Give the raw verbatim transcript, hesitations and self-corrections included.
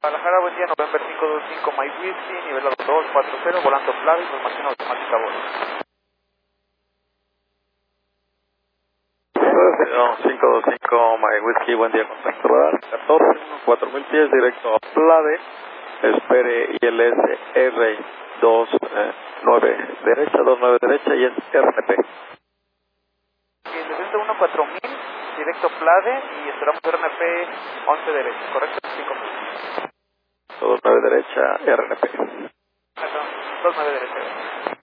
Guadalajara, buen día, November cinco dos cinco, Mike Whiskey, nivel dos cuatro cero, volando clave, información automática a bordo. cinco dos cinco, Mike Whiskey, buen día, contacto radar, catorce, cuatro mil pies, directo a Plade, espere I L S R dos nueve derecha, dos nueve derecha y es R N P. Bien, desde uno cuatro mil, directo Plade y esperamos R N P once derecha, ¿correcto? cinco mil. dos nueve derecha, R N P. Perdón, dos nueve derecha.